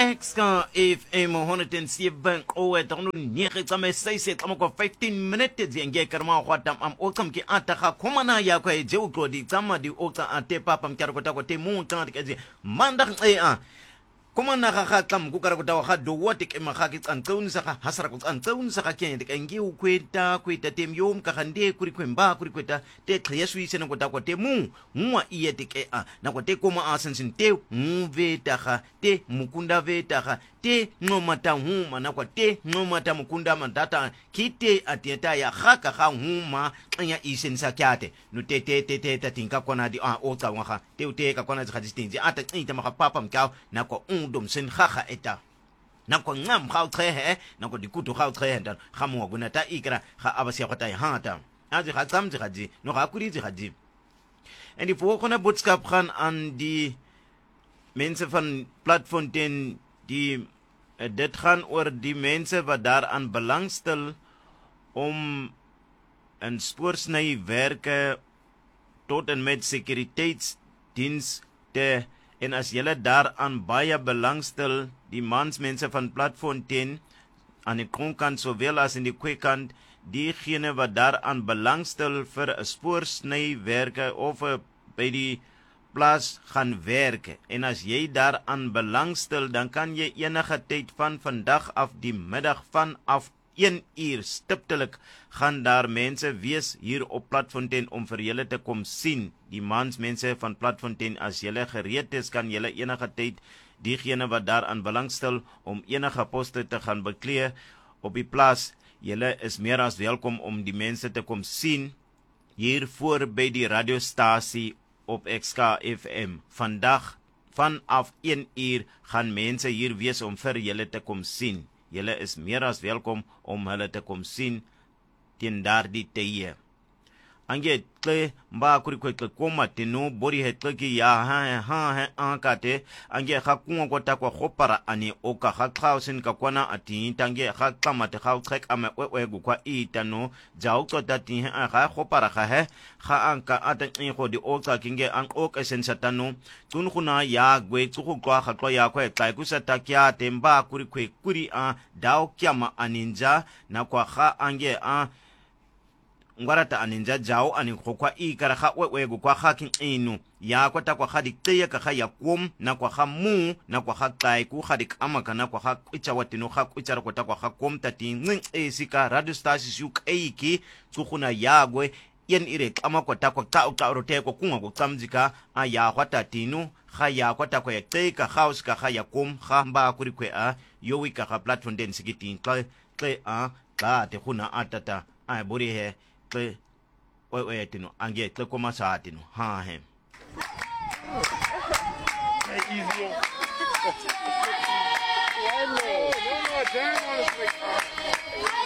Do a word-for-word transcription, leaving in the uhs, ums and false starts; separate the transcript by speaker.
Speaker 1: X ka F M honderdzeven o eta no nege tsa me seise tsa mo ko fifteen minutes yenge karma go tam am o tsam ke ata ga khomana ya kwa e je o tlodi tsama di o tsa ate papa mkara ko ta ko te mo tsa ke je manda e a komana ga ga tlam go kara go ta ga do what ke maga ke tsantseuni sa ga hasara go tsantseuni sa ga ke ke nge o kweta kweta tem yom ka gande kuri kwemba kuri kweta te tlhe su ise go ta ko te mu mwa iye te ke a na ko te koma a sensin te mu veta ga te mukunda veta ga te no mata huma na ko te no mata mukunda mandata kite atieta ya ga ka ga huma nya isen sa kyate no te te te te ta tinka kona di a o tsa wa ga te o te ka kona ga distinzi ata tsita ma ga papa mkao na ko dom sen gaga eta nako ngam ga utlhe nako dikutu ga utlhe nta ga mo bona ta ikra ga abase go ta hata a di ga tsamtse ga di no ga kuditse ga di en die volgende boodskap gaan aan die mense van Platfontein die uh, dit gaan oor die mense wat daaraan belangstel om in spoorsnywerke tot en met sekuriteitsdienste. En as julle daaraan baie belangstel, die mansmense van Platfontein aan die Kronkant sowel as in die Kweekant, diegene wat daaraan belangstel vir 'n spoorsnywerke of by die plaas gaan werk. En as jy daaraan belangstel, dan kan jy enige tyd van vandag af die middag vanaf een uur stiptelik gaan daar mense wees hier op Platfontein om vir julle te kom sien. Die mansmense van Platfontein, as julle gereed is, kan julle enige tyd diegene wat daaraan belangstel om enige poste te gaan beklee op die plaas. Julle is meer as welkom om die mense te kom sien hier voor by die radiostasie op X K F M. Vandag vanaf een uur gaan mense hier wees om vir julle te kom sien. Julle is meer as welkom om hulle te kom sien teen daardie tye. Ange tle mba kuri kwekle koma teno bori hetleki ya ha ha ha ankate ange hakungwa kota kwa khopara ani oka haklausen ka kwana ati tange haklamate khautrek ama wewe kwa itano jau tota ti ha ha khopara ha he ha anka atan go di oka kinge an oka sensatano tun khuna ya gwe tsuku kwa khatwa ya kwa tlai ku satakya temba kuri kwe kuri a dao kyama aninja na kwa ha ange a ngwarata aninja jao ani khokwa ikara kha wewe kwa khakin inu ya kwata kwa khadi teye ka kha yakum na kwa kha mu na kwa kha kai ku khadi amaka na kwa kha icha watino kha icha kwata kwa kha kom tati ngin esika radio station suk eiki tsukhuna yagwe yen ire kama kwata kwa ta ta rote ko kunga ko tsamjika a ya kwata tinu kha ya kwata kwa teka house ka kha yakum kha mba kuri kwe a yowi ka kha Platfontein sikitin kle kle a ka te khuna atata a bori he tle oi oi tino ange tle koma sa tino ha he
Speaker 2: easy. Yeah, no, no, no, down on the